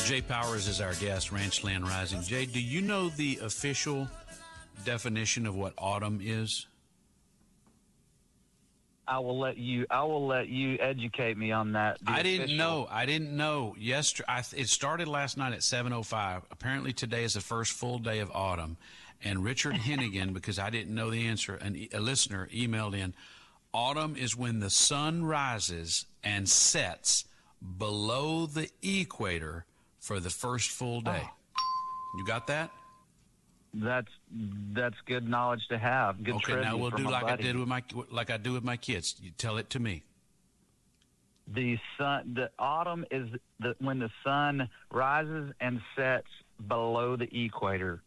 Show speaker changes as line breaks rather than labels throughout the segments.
Jay Powers is our guest, Ranchland Rising. Jay, do you know the official definition of what autumn is?
I will let you educate me on that.
I didn't know. It started last night at 7:05. Apparently today is the first full day of autumn. And Richard Hennigan, because I didn't know the answer, a listener emailed in, autumn is when the sun rises and sets below the equator for the first full day. Oh. You got that?
That's good knowledge to have. Good.
Okay, now we'll do like I do with my kids. You tell it to me.
The autumn is when the sun rises and sets below the equator.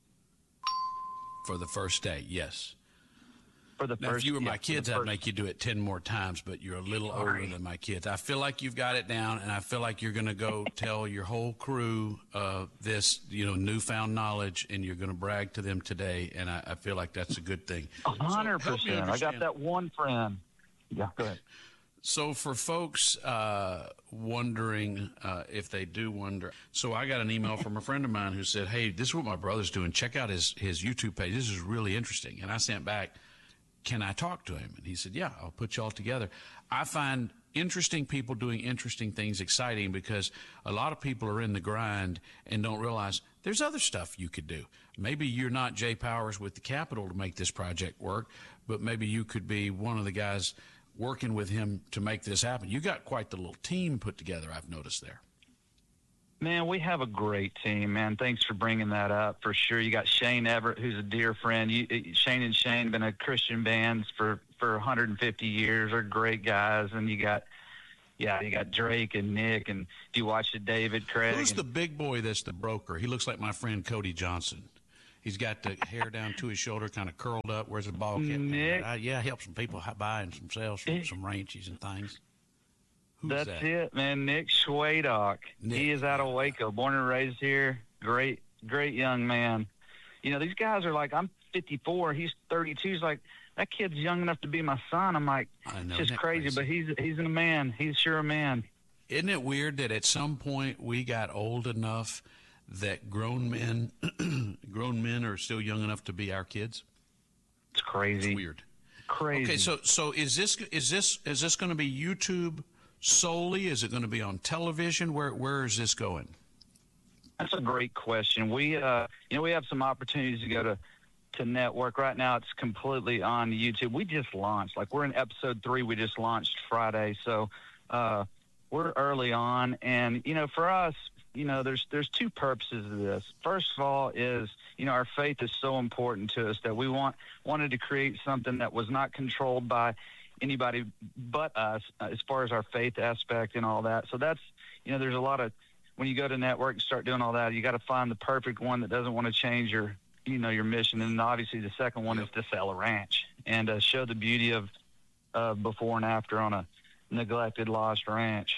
For the first day, yes.
For the
now,
first.
If you were my kids, I'd make you do it 10 more times, but you're a little older than my kids. I feel like you've got it down, and I feel like you're going to go tell your whole crew this, newfound knowledge, and you're going to brag to them today, and I feel like that's a good thing.
100%. I got that one friend. Yeah, go ahead.
So for folks wondering if they do wonder, so I got an email from a friend of mine who said, hey, this is what my brother's doing. Check out his YouTube page. This is really interesting. And I sent back, can I talk to him? And he said, yeah, I'll put you all together. I find interesting people doing interesting things exciting because a lot of people are in the grind and don't realize there's other stuff you could do. Maybe you're not Jay Powers with the capital to make this project work, but maybe you could be one of the guys working with him to make this happen. You got quite the little team put together, I've noticed there.
Man, we have a great team, man. Thanks for bringing that up, for sure. You got Shane Everett, who's a dear friend. Shane and Shane been a Christian bands for 150 years. They're great guys. And you got Drake and Nick. And do you watch the David, Craig?
Who's the big boy that's the broker? He looks like my friend Cody Johnson. He's got the hair down to his shoulder, kind of curled up. Where's the ball cap?
Nick.
Help some people buy and some sales some ranches and things. Who's
That's
that?
it, man. Nick Schwadock. He is out of Waco, born and raised here. Great young man. These guys are like, I'm 54. He's 32. He's like, that kid's young enough to be my son. I'm like, it's just crazy, but he's a man. He's sure a man.
Isn't it weird that at some point we got old enough that grown men are still young enough to be our kids?
It's crazy.
It's weird.
Crazy.
Okay, so is this going to be YouTube solely? Is it going to be on television? Where is this going?
That's a great question. We we have some opportunities to go to network. Right now it's completely on YouTube. We just launched. Like, we're in episode 3. We just launched Friday. So we're early on, and for us, there's two purposes of this. First of all is, our faith is so important to us that we wanted to create something that was not controlled by anybody but us as far as our faith aspect and all that. So that's, there's a lot of, when you go to network and start doing all that, you got to find the perfect one that doesn't want to change your mission. And obviously the second one is to sell a ranch and show the beauty of before and after on a neglected, lost ranch.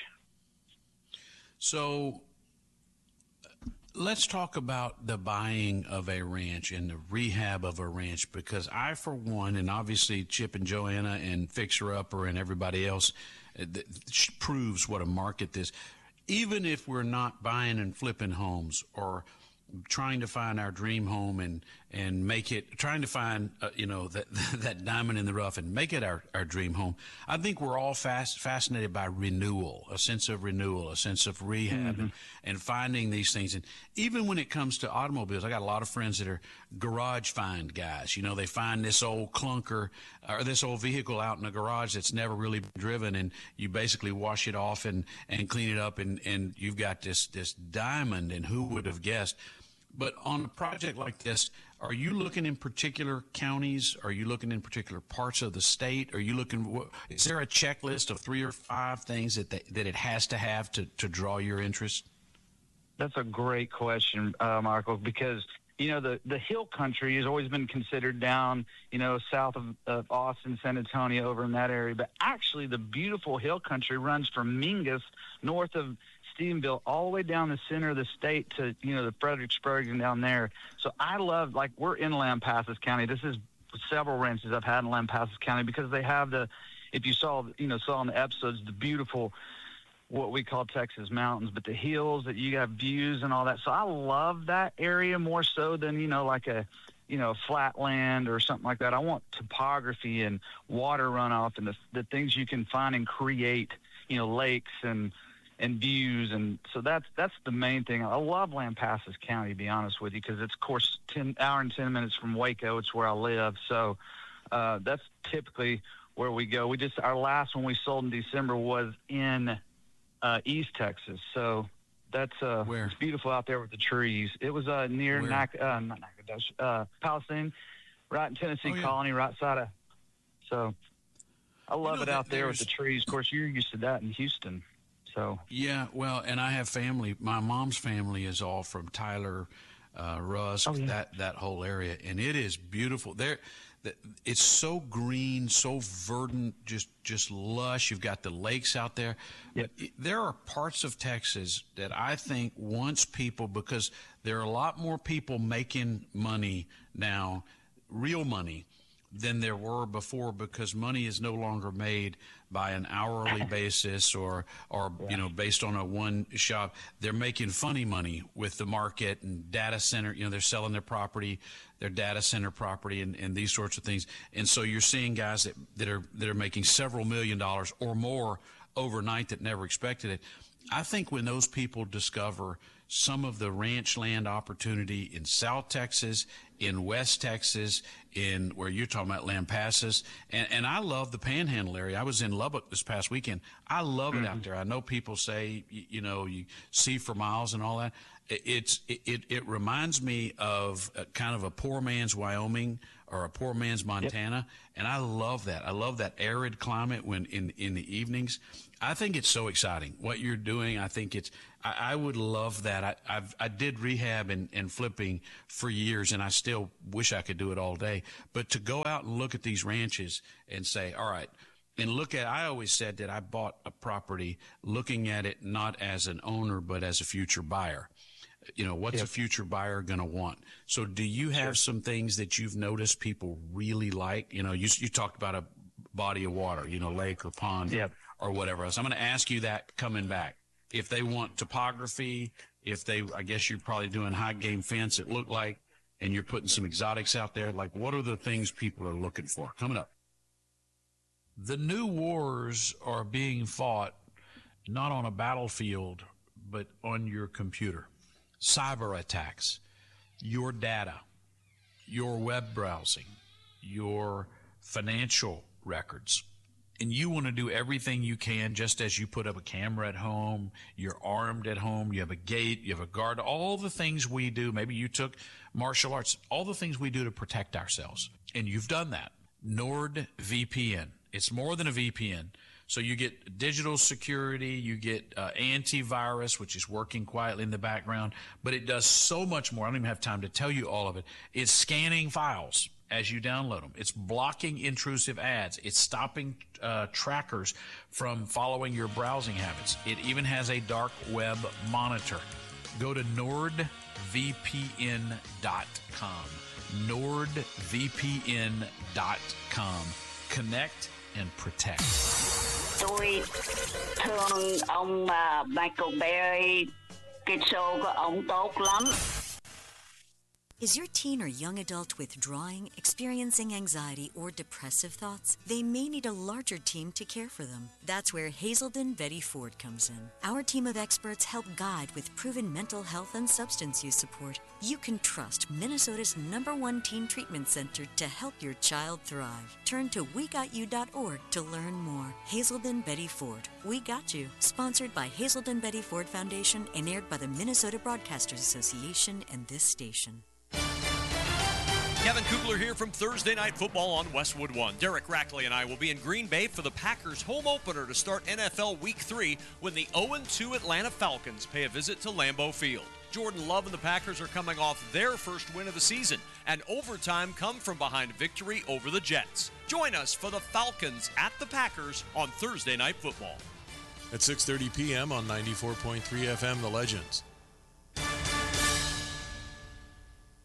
So let's talk about the buying of a ranch and the rehab of a ranch, because I, for one, and obviously Chip and Joanna and Fixer Upper and everybody else, proves what a market this. Even if we're not buying and flipping homes or trying to find our dream home and make it, trying to find that diamond in the rough and make it our dream home, I think we're all fascinated by renewal, a sense of renewal, a sense of rehab, and finding these things. And even when it comes to automobiles, I got a lot of friends that are garage find guys. They find this old clunker or this old vehicle out in a garage that's never really been driven, and you basically wash it off and clean it up, and you've got this diamond. And who would have guessed? But on a project like this, are you looking in particular counties? Are you looking in particular parts of the state? Are you looking? Is there a checklist of 3 or 5 things that it has to have to draw your interest?
That's a great question, Michael, because the hill country has always been considered down, south of Austin, San Antonio, over in that area. But actually, the beautiful hill country runs from Mingus, north of Stephenville, all the way down the center of the state to, the Fredericksburg and down there. So I love, we're in Lampasas County. This is several ranches I've had in Lampasas County because they have if you saw in the episodes, the beautiful what we call Texas mountains, but the hills that you have views and all that. So I love that area more so than, like a flatland or something like that. I want topography and water runoff and the things you can find and create, lakes and views. And so that's the main thing. I love Lampasas County, to be honest with you, because it's, of course, 10 minutes from Waco. It's where I live. So that's typically where we go. Our last one we sold in December was in East Texas. So that's
where?
It's beautiful out there with the trees. It was near Palestine, right in Tennessee Colony, right side of. So I love it out there with the trees. Of course, you're used to that in Houston. So
yeah, well, and I have family. My mom's family is all from Tyler, Rusk, that whole area, and it is beautiful there. It's so green, so verdant, just lush. You've got the lakes out there.
Yep.
But there are parts of Texas that I think once people, because there are a lot more people making money now, real money, than there were before, because money is no longer made by an hourly basis or based on a one shop. They're making funny money with the market and data center. They're selling their property, their data center property, and these sorts of things. And so you're seeing guys that are making several $1 million or more overnight that never expected it. I think when those people discover some of the ranch land opportunity in South Texas, in West Texas, in where you're talking about Lampasas, and I love the Panhandle area. I was in Lubbock this past weekend. I love it out there. I know people say, you see for miles and all that. It reminds me of kind of a poor man's Wyoming or a poor man's Montana, and I love that. I love that arid climate when in the evenings. I think it's so exciting what you're doing. I think I would love that. I did rehab and flipping for years, and I still wish I could do it all day. But to go out and look at these ranches and say, all right, and I always said that I bought a property looking at it not as an owner but as a future buyer. What's a future buyer going to want? So do you have some things that you've noticed people really like? You talked about a body of water, lake or pond or whatever else. I'm going to ask you that coming back. If they want topography, I guess you're probably doing high game fence, it looked like, and you're putting some exotics out there. Like, what are the things people are looking for? Coming up. The new wars are being fought not on a battlefield, but on your computer. Cyber attacks, your data, your web browsing, your financial records. And you want to do everything you can, just as you put up a camera at home, you're armed at home, you have a gate, you have a guard, all the things we do. Maybe you took martial arts, all the things we do to protect ourselves. And you've done that. NordVPN. It's more than a VPN. So you get digital security, you get antivirus, which is working quietly in the background, but it does so much more. I don't even have time to tell you all of it. It's scanning files as you download them. It's blocking intrusive ads. It's stopping trackers from following your browsing habits. It even has a dark web monitor. Go to NordVPN.com. NordVPN.com. Connect and protect.
Tôi thương ông Michael Berry, cái show của ông tốt lắm.
Is your teen or young adult withdrawing, experiencing anxiety, or depressive thoughts? They may need a larger team to care for them. That's where Hazelden Betty Ford comes in. Our team of experts help guide with proven mental health and substance use support. You can trust Minnesota's #1 teen treatment center to help your child thrive. Turn to WeGotYou.org to learn more. Hazelden Betty Ford. We Got You. Sponsored by Hazelden Betty Ford Foundation and aired by the Minnesota Broadcasters Association and this station.
Kevin Kugler here from Thursday Night Football on Westwood One. Derek Rackley and I will be in Green Bay for the Packers home opener to start NFL Week 3 when the 0-2 Atlanta Falcons pay a visit to Lambeau Field. Jordan Love and the Packers are coming off their first win of the season, and overtime come from behind victory over the Jets. Join us for the Falcons at the Packers on Thursday Night Football.
At 6:30 p.m. on 94.3 FM, The Legends.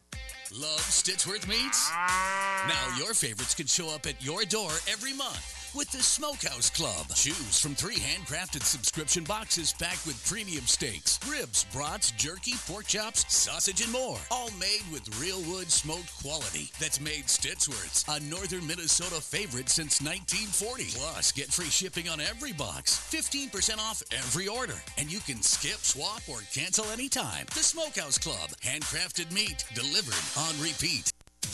Love Stitchworth Meats? Now your favorites can show up at your door every month. with the Smokehouse Club. Choose from 3 handcrafted subscription boxes packed with premium steaks, ribs, brats, jerky, pork chops, sausage, and more. All made with real wood smoked quality that's made Stittsworth's a northern Minnesota favorite since 1940. Plus, get free shipping on every box, 15% off every order, and you can skip, swap, or cancel anytime. The Smokehouse Club. Handcrafted meat delivered on repeat.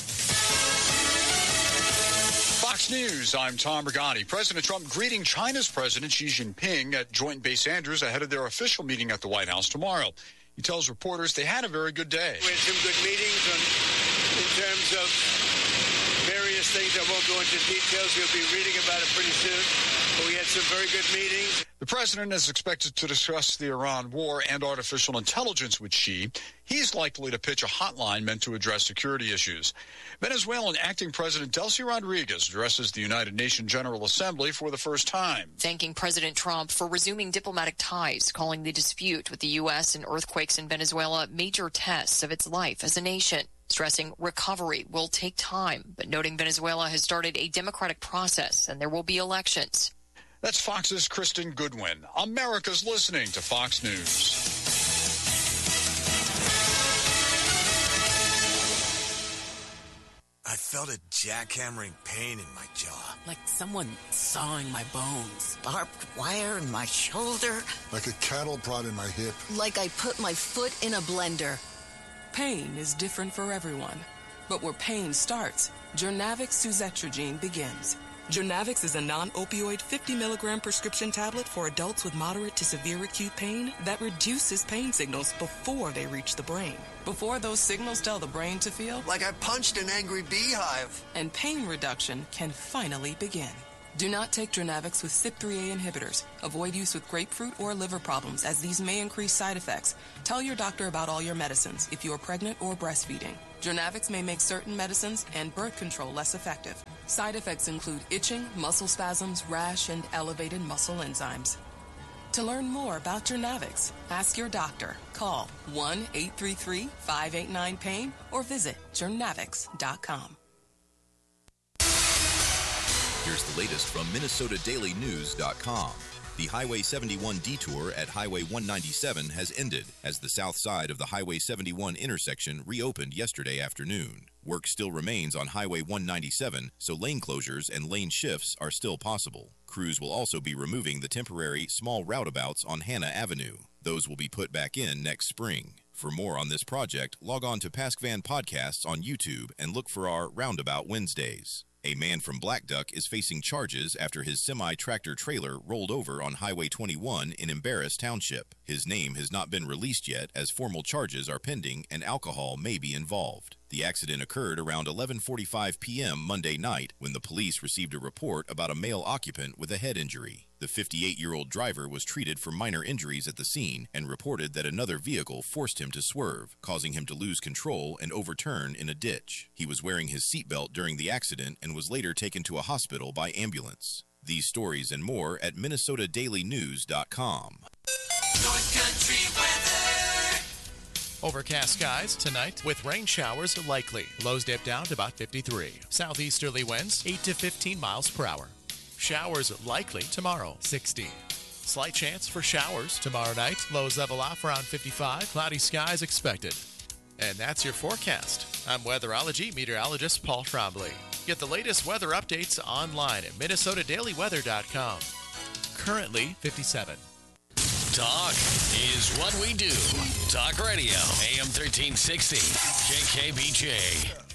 Fox News, I'm Tom Regani. President Trump greeting China's President Xi Jinping at Joint Base Andrews ahead of their official meeting at the White House tomorrow. He tells reporters they had a very good day.
We had some good meetings in terms of various things. I won't go into details. You'll be reading about it pretty soon. But we had some very good meetings.
The president is expected to discuss the Iran war and artificial intelligence with Xi. He's likely to pitch a hotline meant to address security issues. Venezuelan acting President Delcy Rodriguez addresses the United Nations General Assembly for the first time.
Thanking President Trump for resuming diplomatic ties, calling the dispute with the U.S. and earthquakes in Venezuela major tests of its life as a nation. Stressing recovery will take time, but noting Venezuela has started a democratic process and there will be elections.
That's Fox's Kristen Goodwin. America's listening to Fox News.
I felt a jackhammering pain in my jaw.
Like someone sawing my bones. Barbed wire in my shoulder.
Like a cattle prod in my hip.
Like I put my foot in a blender.
Pain is different for everyone. But where pain starts, Journavx suzetrigine begins. Journavx is a non-opioid 50-milligram prescription tablet for adults with moderate to severe acute pain that reduces pain signals before they reach the brain. Before those signals tell the brain to feel
like I punched an angry beehive.
And pain reduction can finally begin. Do not take Journavx with CYP3A inhibitors. Avoid use with grapefruit or liver problems, as these may increase side effects. Tell your doctor about all your medicines if you are pregnant or breastfeeding. Journavx may make certain medicines and birth control less effective. Side effects include itching, muscle spasms, rash, and elevated muscle enzymes. To learn more about Journavx, ask your doctor. Call 1-833-589-PAIN or visit journavx.com.
Here's the latest from MinnesotaDailyNews.com. The Highway 71 detour at Highway 197 has ended as the south side of the Highway 71 intersection reopened yesterday afternoon. Work still remains on Highway 197, so lane closures and lane shifts are still possible. Crews will also be removing the temporary small roundabouts on Hannah Avenue. Those will be put back in next spring. For more on this project, log on to PaskVan Podcasts on YouTube and look for our Roundabout Wednesdays. A man from Black Duck is facing charges after his semi-tractor trailer rolled over on Highway 21 in Embarrass Township. His name has not been released yet as formal charges are pending and alcohol may be involved. The accident occurred around 11:45 p.m. Monday night when the police received a report about a male occupant with a head injury. The 58-year-old driver was treated for minor injuries at the scene and reported that another vehicle forced him to swerve, causing him to lose control and overturn in a ditch. He was wearing his seatbelt during the accident and was later taken to a hospital by ambulance. These stories and more at MinnesotaDailyNews.com.
North Country weather.
Overcast skies tonight with rain showers likely. Lows dip down to about 53. Southeasterly winds 8 to 15 miles per hour. Showers likely tomorrow, 60. Slight chance for showers tomorrow night. Lows level off around 55. Cloudy skies expected. And that's your forecast. I'm weatherology meteorologist Paul Trombley. Get the latest weather updates online at MinnesotaDailyWeather.com. Currently 57.
Talk is what we do. Talk Radio, AM 1360, KKBJ.